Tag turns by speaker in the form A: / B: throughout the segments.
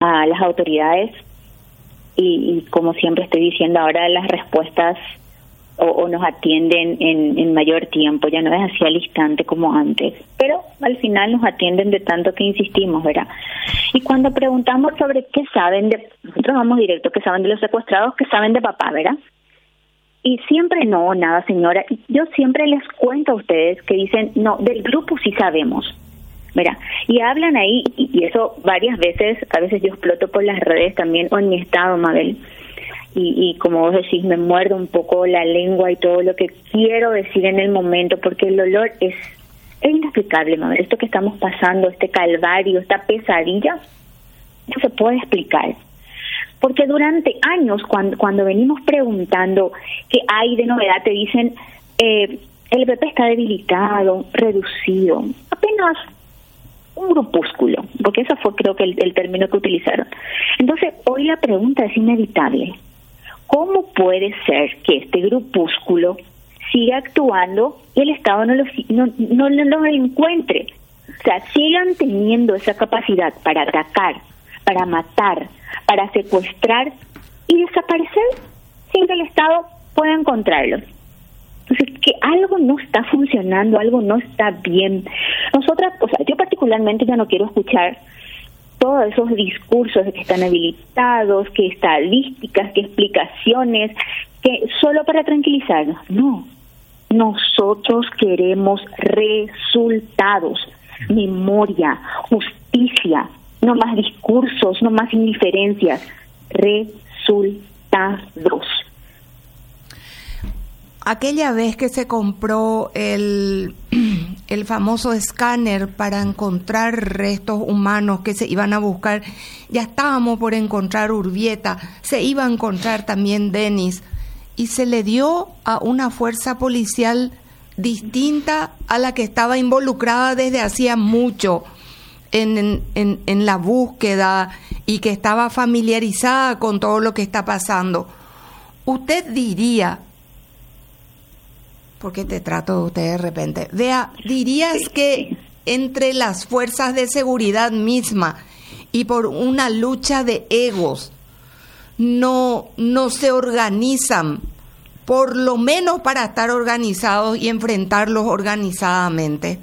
A: a las autoridades y como siempre estoy diciendo ahora, las respuestas o nos atienden en mayor tiempo, ya no es así al instante como antes, pero al final nos atienden de tanto que insistimos, ¿verdad? Y cuando preguntamos sobre qué saben nosotros vamos directo, qué saben de los secuestrados, qué saben de papá, ¿verdad? Y siempre no, nada señora, yo siempre les cuento a ustedes que dicen, no, del grupo sí sabemos, ¿verdad? Y hablan ahí, y eso varias veces, a veces yo exploto por las redes también, o en mi estado, Mabel, y como vos decís, me muerdo un poco la lengua y todo lo que quiero decir en el momento, porque el dolor es inexplicable, Mabel. Esto que estamos pasando, este calvario, esta pesadilla, no se puede explicar. Porque durante años, cuando venimos preguntando qué hay de novedad, te dicen, el BP está debilitado, reducido, apenas un grupúsculo, porque ese fue creo que el término que utilizaron. Entonces, hoy la pregunta es inevitable. ¿Cómo puede ser que este grupúsculo siga actuando y el Estado no lo encuentre? O sea, sigan teniendo esa capacidad para atacar, para matar, para secuestrar y desaparecer sin que el Estado pueda encontrarlos. Entonces, que algo no está funcionando, algo no está bien. Nosotras, o sea, yo particularmente ya no quiero escuchar todos esos discursos de que están habilitados, que estadísticas, que explicaciones, que solo para tranquilizarnos. No, nosotros queremos resultados, memoria, justicia, no más discursos, no más indiferencias, resultados.
B: Aquella vez que se compró el famoso escáner para encontrar restos humanos que se iban a buscar, ya estábamos por encontrar Urbieta, se iba a encontrar también Denis, y se le dio a una fuerza policial distinta a la que estaba involucrada desde hacía mucho en la búsqueda y que estaba familiarizada con todo lo que está pasando. Usted diría, porque te trato de usted de repente, dirías que entre las fuerzas de seguridad misma y por una lucha de egos no se organizan, por lo menos para estar organizados y enfrentarlos organizadamente?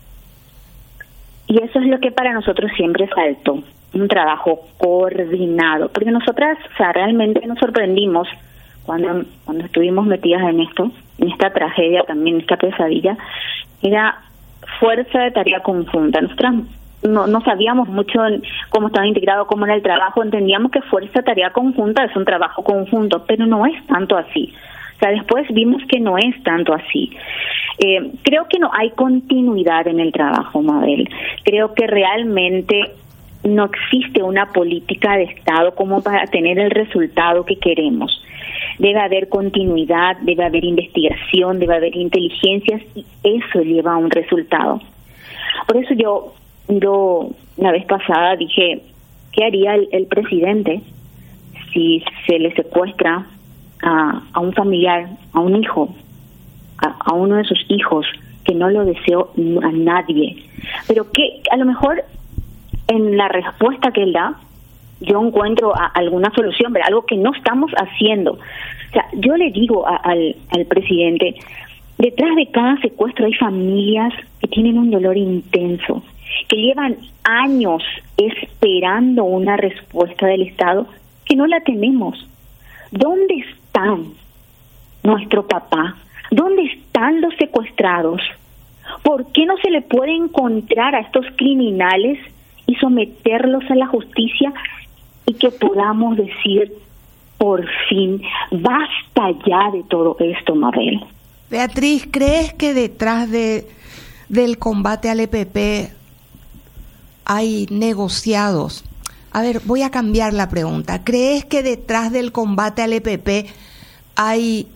A: Y eso es lo que para nosotros siempre faltó, un trabajo coordinado, porque nosotras, o sea, realmente nos sorprendimos cuando estuvimos metidas en esto, en esta tragedia también, esta pesadilla. Era fuerza de tarea conjunta. Nosotras no sabíamos mucho cómo estaba integrado, cómo era el trabajo, entendíamos que fuerza de tarea conjunta es un trabajo conjunto, pero no es tanto así. O sea, después vimos que no es tanto así. Creo que no hay continuidad en el trabajo, Mabel. Creo que realmente no existe una política de Estado como para tener el resultado que queremos. Debe haber continuidad, debe haber investigación, debe haber inteligencias, y eso lleva a un resultado. Por eso yo la vez pasada dije, ¿qué haría el presidente si se le secuestra a un familiar, a un hijo, a uno de sus hijos, que no lo deseó a nadie? Pero que a lo mejor en la respuesta que él da, yo encuentro alguna solución, pero algo que no estamos haciendo. O sea, yo le digo al presidente, detrás de cada secuestro hay familias que tienen un dolor intenso, que llevan años esperando una respuesta del Estado, que no la tenemos. ¿Dónde están nuestro papá? ¿Dónde están los secuestrados? ¿Por qué no se le puede encontrar a estos criminales y someterlos a la justicia y que podamos decir, por fin, basta ya de todo esto, Mabel?
B: Beatriz, ¿crees que detrás del combate al EPP hay negociados? A ver, voy a cambiar la pregunta. ¿Crees que detrás del combate al EPP hay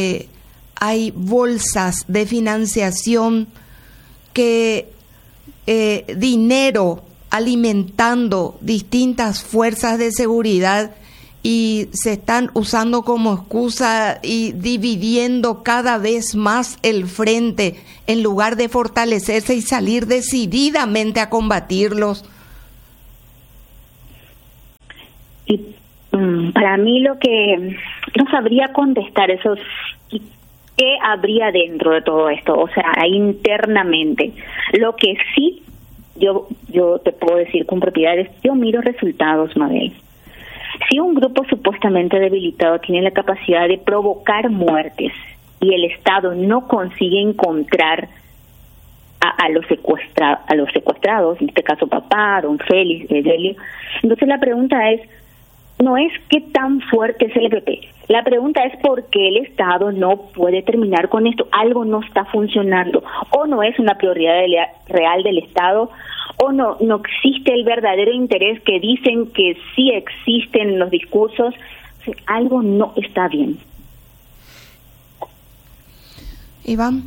B: bolsas de financiación, que dinero alimentando distintas fuerzas de seguridad y se están usando como excusa y dividiendo cada vez más el frente en lugar de fortalecerse y salir decididamente a combatirlos?
A: Y para mí lo que no sabría contestar eso es qué habría dentro de todo esto, o sea, internamente. Lo que sí yo te puedo decir con propiedad es, yo miro resultados, Mabel. Si un grupo supuestamente debilitado tiene la capacidad de provocar muertes y el Estado no consigue encontrar a los secuestrados, en este caso papá, don Félix, Delio, entonces la pregunta es, no es qué tan fuerte es el EPP, la pregunta es por qué el Estado no puede terminar con esto, algo no está funcionando, o no es una prioridad real del Estado, o no existe el verdadero interés que dicen que sí existen en los discursos, o sea, algo no está bien.
B: Iván.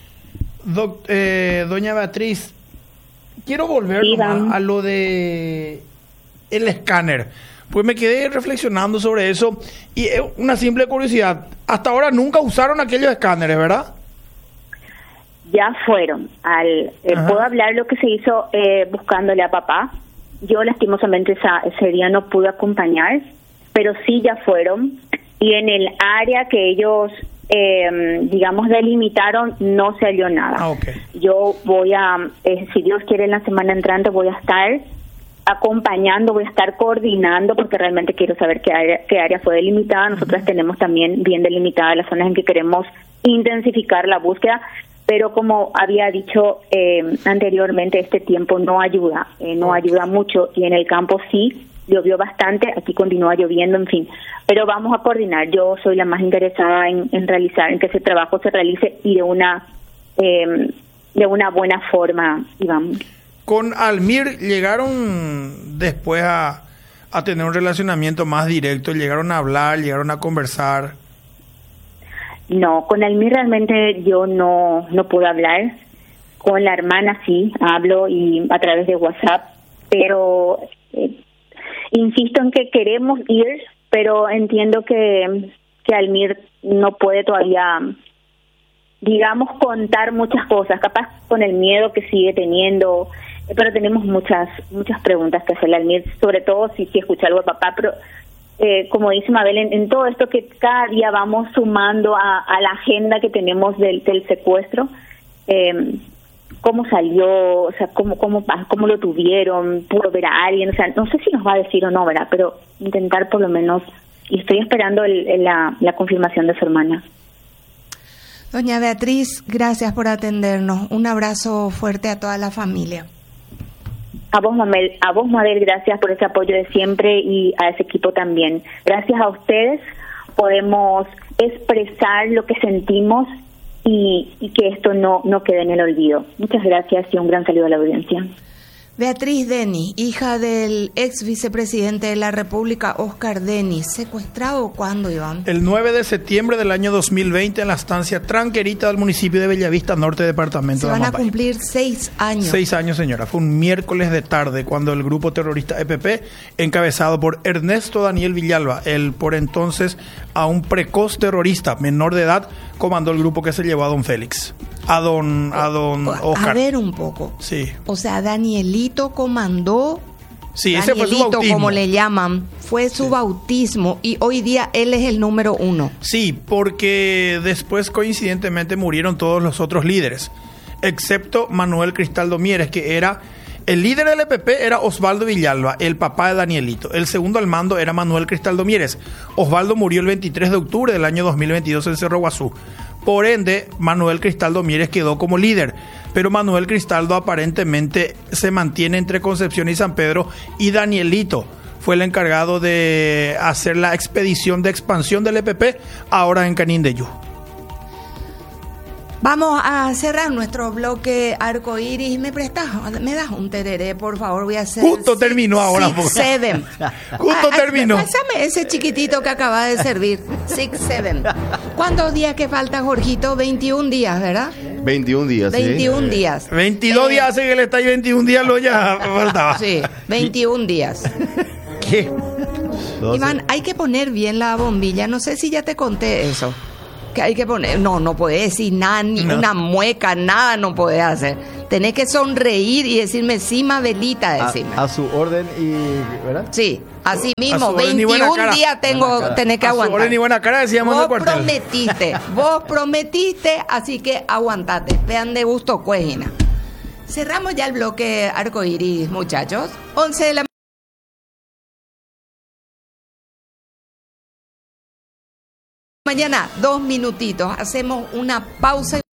C: Doña Beatriz, quiero volver a lo de el escáner, pues me quedé reflexionando sobre eso y una simple curiosidad, hasta ahora nunca usaron aquellos escáneres, ¿verdad?
A: Ya fueron. Puedo hablar lo que se hizo buscándole a papá. Yo lastimosamente ese día no pude acompañar, pero sí ya fueron. Y en el área que ellos, digamos, delimitaron, no se halló nada.
C: Okay.
A: Yo voy si Dios quiere, en la semana entrante voy a estar acompañando, voy a estar coordinando, porque realmente quiero saber qué área fue delimitada. Nosotras tenemos también bien delimitadas las zonas en que queremos intensificar la búsqueda, pero como había dicho anteriormente, este tiempo no ayuda, ayuda mucho, y en el campo sí llovió bastante, aquí continúa lloviendo, en fin, pero vamos a coordinar. Yo soy la más interesada en que ese trabajo se realice y de una buena forma, Iván.
C: Con Almir llegaron después a tener un relacionamiento más directo, llegaron a hablar, llegaron a conversar.
A: No, con Almir realmente yo no pude hablar. Con la hermana sí, hablo y a través de WhatsApp, pero insisto en que queremos ir, pero entiendo que Almir no puede todavía, digamos, contar muchas cosas, capaz con el miedo que sigue teniendo, pero tenemos muchas preguntas que hacerle a Almir, sobre todo si escucha algo de papá, pero como dice Mabel, en todo esto que cada día vamos sumando a la agenda que tenemos del secuestro, cómo salió, o sea, cómo lo tuvieron, pudo ver a alguien, o sea, no sé si nos va a decir o no, ¿verdad? Pero intentar por lo menos, y estoy esperando la confirmación de su hermana.
B: Doña Beatriz, gracias por atendernos. Un abrazo fuerte a toda la familia.
A: A vos, Mabel, gracias por ese apoyo de siempre y a ese equipo también. Gracias a ustedes podemos expresar lo que sentimos y que esto no quede en el olvido. Muchas gracias y un gran saludo a la audiencia.
B: Beatriz Denis, hija del ex vicepresidente de la República, Oscar Denis, ¿secuestrado cuándo, Iván?
C: El 9 de septiembre del año 2020 en la estancia Tranquerita del municipio de Bellavista Norte, departamento de Amapay.
B: Se van a cumplir 6 años.
C: 6 años, señora. Fue un miércoles de tarde cuando el grupo terrorista EPP, encabezado por Ernesto Daniel Villalba, el por entonces aún precoz terrorista menor de edad, comandó el grupo que se llevó a don Félix. A don Oscar.
B: A ver un poco.
C: Sí.
B: O sea, Danielito comandó.
C: Sí, ese fue su bautismo.
B: Como le llaman, fue su bautismo y hoy día él es el número 1.
C: Sí, porque después coincidentemente murieron todos los otros líderes, excepto Manuel Cristaldo Mieres, que era el líder del EPP, era Osvaldo Villalba, el papá de Danielito. El segundo al mando era Manuel Cristaldo Mieres. Osvaldo murió el 23 de octubre del año 2022 en Cerro Guazú. Por ende, Manuel Cristaldo Mieres quedó como líder, pero Manuel Cristaldo aparentemente se mantiene entre Concepción y San Pedro, y Danielito fue el encargado de hacer la expedición de expansión del EPP ahora en Canindeyú.
B: Vamos a cerrar nuestro bloque arcoíris. ¿Me das un tereré, por favor? Voy a hacer.
C: Justo terminó ahora.
B: 6-7.
C: Justo terminó.
B: Pásame ese chiquitito que acaba de servir. 6-7. ¿Cuántos días que falta, Jorgito? 21 días, ¿verdad?
D: 21 días.
B: 21 días.
C: 22 días hace que él está ahí, 21 días lo ya faltaba.
B: Sí, 21 días.
C: ¿Qué?
B: Iván, hay que poner bien la bombilla. No sé si ya te conté eso. Que hay que poner, no puede decir nada, ni una mueca, nada no puede hacer. Tenés que sonreír y decirme, sí, Mabelita, decime.
D: A su orden y, ¿verdad?
B: Sí, así mismo,
C: orden y
B: 21
C: buena cara.
B: días tenés que
C: A su
B: aguantar.
C: orden y buena cara decíamos en el
B: Vos
C: cuartel.
B: vos prometiste, así que aguantate. Vean de gusto, cuejina. Cerramos ya el bloque arcoiris, muchachos. 11 de la mañana, 2 minutitos. Hacemos una pausa.